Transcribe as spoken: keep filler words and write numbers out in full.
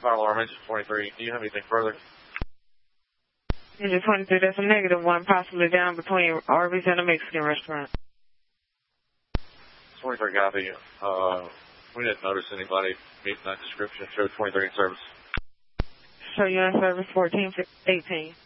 Fire alarm, engine twenty-three. Do you have anything further? Engine twenty-three, that's a negative one, possibly down between Arby's and a Mexican restaurant. twenty-three, copy. Uh, we didn't notice anybody meeting that description. Show twenty-three in service. Show you in service fourteen eighteen.